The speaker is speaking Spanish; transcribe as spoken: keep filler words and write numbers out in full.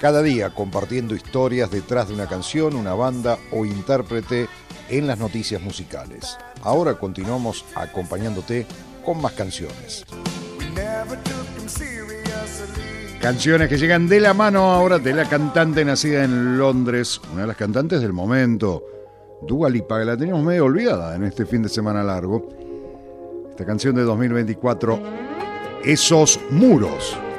Cada día compartiendo historias detrás de una canción, una banda o intérprete en las noticias musicales. Ahora continuamos acompañándote con más canciones. Canciones que llegan de la mano ahora de la cantante nacida en Londres, una de las cantantes del momento, Dua Lipa, que la teníamos medio olvidada en este fin de semana largo. Esta canción de dos mil veinticuatro, Esos muros.